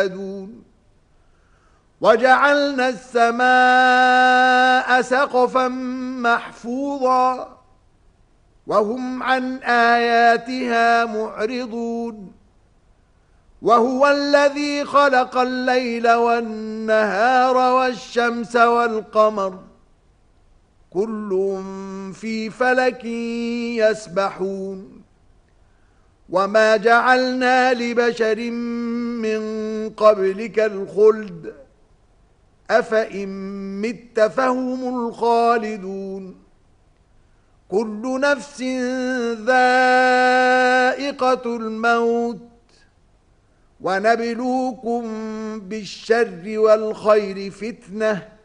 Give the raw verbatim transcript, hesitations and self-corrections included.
وجعلنا السماء سقفا محفوظا وهم عن آياتها معرضون وهو الذي خلق الليل والنهار والشمس والقمر كل في فلك يسبحون وما جعلنا لبشر من قبلك الخلد أفإن مت فهم الخالدون كل نفس ذائقة الموت ونبلوكم بالشر والخير فتنة